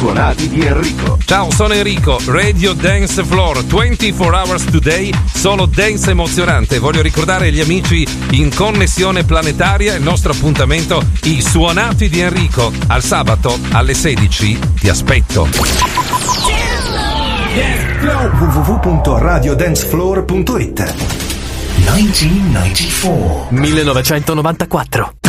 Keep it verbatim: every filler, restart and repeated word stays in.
suonati di Enrico. Ciao, sono Enrico, Radio Dance Floor, ventiquattro hours today, solo dance emozionante. Voglio ricordare agli amici in connessione planetaria il nostro appuntamento, i suonati di Enrico. Al sabato alle sedici ti aspetto. w w w punto radio dance floor punto it millenovecentonovantaquattro